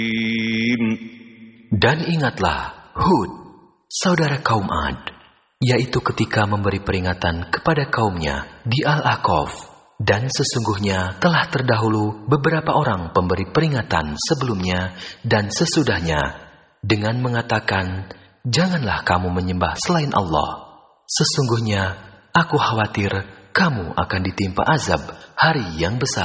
Dan ingatlah Hud, saudara kaum Ad, yaitu ketika memberi peringatan kepada kaumnya di Al-Aqaf. Dan sesungguhnya telah terdahulu beberapa orang pemberi peringatan sebelumnya dan sesudahnya dengan mengatakan, janganlah kamu menyembah selain Allah. Sesungguhnya aku khawatir kamu akan ditimpa azab hari yang besar.